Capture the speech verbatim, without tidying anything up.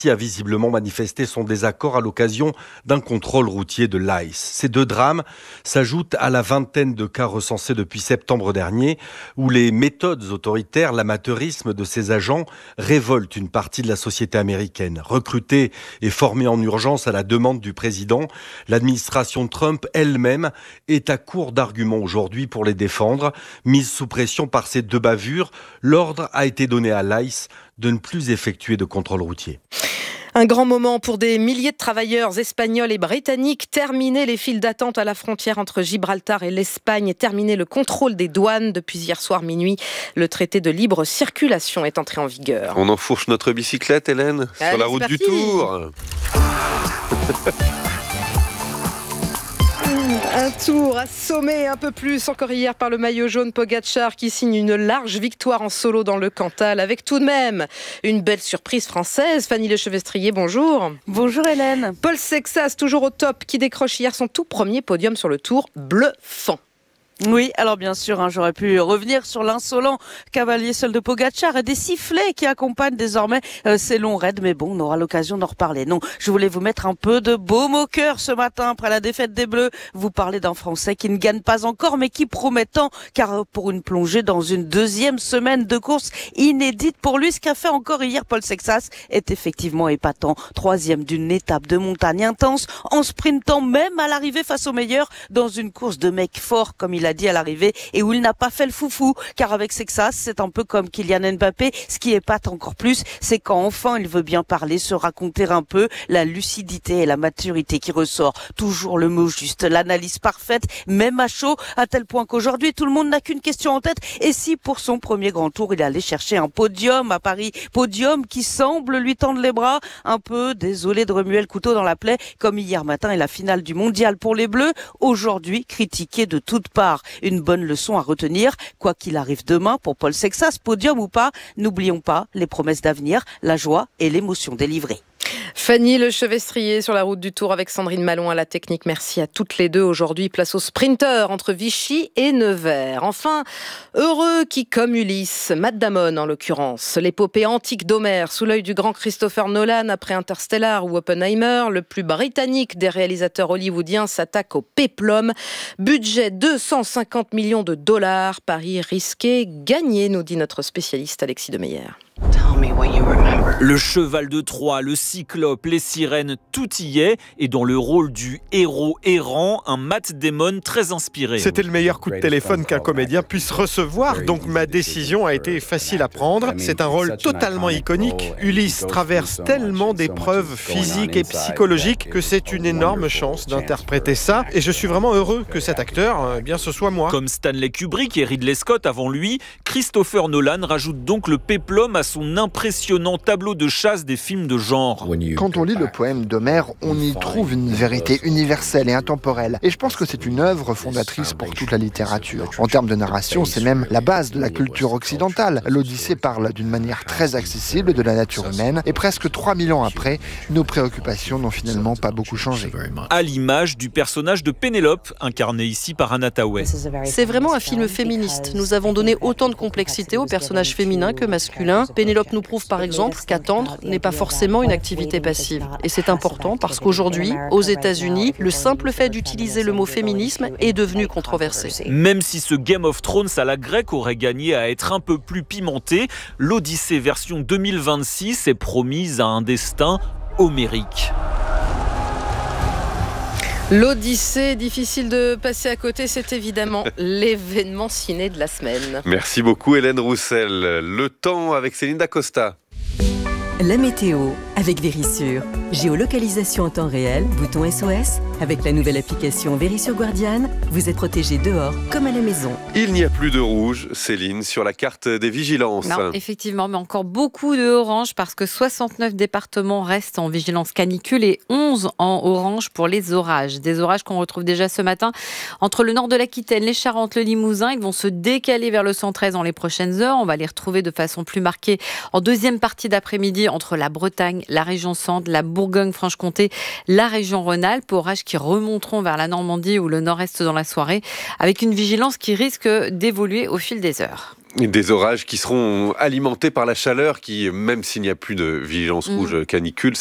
a visiblement manifesté son désaccord à l'occasion d'un contrôle routier de l'I C E. Ces deux drames s'ajoutent à la vingtaine de cas recensés depuis septembre dernier où les méthodes autoritaires, l'amateurisme de ces agents révoltent une partie de la société américaine. Recrutés et formés en urgence à la demande du président, l'administration Trump elle-même est à court d'arguments aujourd'hui pour les défendre. Mise sous pression par ces deux bavures, l'ordre a été donné à l'I C E de ne plus effectuer de contrôle routier. Un grand moment pour des milliers de travailleurs espagnols et britanniques. Terminer les files d'attente à la frontière entre Gibraltar et l'Espagne. Terminer le contrôle des douanes. Depuis hier soir minuit, le traité de libre circulation est entré en vigueur. On enfourche notre bicyclette, Hélène, Allez, sur la route du Tour. Un Tour assommé un peu plus encore hier par le maillot jaune Pogačar qui signe une large victoire en solo dans le Cantal avec tout de même une belle surprise française. Fanny Lechevestrier, bonjour. Bonjour Hélène. Paul Sexas, toujours au top, qui décroche hier son tout premier podium sur le Tour, bluffant. Oui, alors bien sûr, hein, j'aurais pu revenir sur l'insolent cavalier seul de Pogačar et des sifflets qui accompagnent désormais euh, ces longs raids. Mais bon, on aura l'occasion d'en reparler. Non, je voulais vous mettre un peu de baume au cœur ce matin après la défaite des Bleus. Vous parlez d'un Français qui ne gagne pas encore, mais qui promet tant, car pour une plongée dans une deuxième semaine de course inédite pour lui, ce qu'a fait encore hier Paul Sexas est effectivement épatant. Troisième d'une étape de montagne intense, en sprintant même à l'arrivée face aux meilleurs, dans une course de mec fort, comme il a dit à l'arrivée, et où il n'a pas fait le foufou, car avec Sexas, c'est un peu comme Kylian Mbappé. Ce qui épate encore plus, c'est quand enfin il veut bien parler, se raconter un peu, la lucidité et la maturité qui ressort. Toujours le mot juste, l'analyse parfaite, même à chaud, à tel point qu'aujourd'hui, tout le monde n'a qu'une question en tête. Et si pour son premier grand tour, il allait chercher un podium à Paris, podium qui semble lui tendre les bras, un peu désolé de remuer le couteau dans la plaie, comme hier matin et la finale du mondial pour les Bleus, aujourd'hui critiqué de toutes parts. Une bonne leçon à retenir, quoi qu'il arrive demain pour Paul Sexas, podium ou pas, n'oublions pas les promesses d'avenir, la joie et l'émotion délivrée. Fanny Lechevestrier sur la route du Tour avec Sandrine Malon à la technique. Merci à toutes les deux. Aujourd'hui, place au sprinter entre Vichy et Nevers. Enfin, heureux qui, comme Ulysse, Matt Damon en l'occurrence, l'épopée antique d'Homère sous l'œil du grand Christopher Nolan après Interstellar ou Oppenheimer, le plus britannique des réalisateurs hollywoodiens s'attaque au péplum. Budget deux cent cinquante millions de dollars. Pari risqué, gagné, nous dit notre spécialiste Alexis Demeyer. Le cheval de Troie, le cyclope, les sirènes, tout y est. Et dans le rôle du héros errant, un Matt Damon très inspiré. C'était le meilleur coup de téléphone qu'un comédien puisse recevoir, donc ma décision a été facile à prendre. C'est un rôle totalement iconique. Ulysse traverse tellement d'épreuves physiques et psychologiques que c'est une énorme chance d'interpréter ça. Et je suis vraiment heureux que cet acteur, eh bien, ce soit moi. Comme Stanley Kubrick et Ridley Scott avant lui, Christopher Nolan rajoute donc le péplum à son impressionnant tableau de chasse des films de genre. Quand on lit le poème d'Homère, on y trouve une vérité universelle et intemporelle. Et je pense que c'est une œuvre fondatrice pour toute la littérature. En termes de narration, c'est même la base de la culture occidentale. L'Odyssée parle d'une manière très accessible de la nature humaine. Et presque trois mille ans après, nos préoccupations n'ont finalement pas beaucoup changé. À l'image du personnage de Pénélope, incarné ici par Anna Thaouet. C'est vraiment un film féministe. Nous avons donné autant de complexité aux personnages féminins que masculins. Pénélope nous prouve par exemple qu'attendre n'est pas forcément une activité passive. Et c'est important parce qu'aujourd'hui, aux États-Unis, le simple fait d'utiliser le mot féminisme est devenu controversé. Même si ce Game of Thrones à la grecque aurait gagné à être un peu plus pimenté, l'Odyssée version deux mille vingt-six est promise à un destin homérique. L'Odyssée, difficile de passer à côté, c'est évidemment l'événement ciné de la semaine. Merci beaucoup Hélène Roussel. Le temps avec Céline Dacosta. La météo avec Vérissure. Géolocalisation en temps réel, bouton S O S. Avec la nouvelle application Vérissure Guardian, vous êtes protégé dehors comme à la maison. Il n'y a plus de rouge, Céline, sur la carte des vigilances. Non, effectivement, mais encore beaucoup de orange parce que soixante-neuf départements restent en vigilance canicule et onze en orange pour les orages. Des orages qu'on retrouve déjà ce matin entre le nord de l'Aquitaine, les Charentes, le Limousin. Ils vont se décaler vers le centre-est dans les prochaines heures. On va les retrouver de façon plus marquée en deuxième partie d'après-midi entre la Bretagne, la région Centre, la Bourgogne-Franche-Comté, la région Rhône-Alpes, orages qui remonteront vers la Normandie ou le nord-est dans la soirée, avec une vigilance qui risque d'évoluer au fil des heures. Des orages qui seront alimentés par la chaleur qui, même s'il n'y a plus de vigilance Mmh. rouge canicule,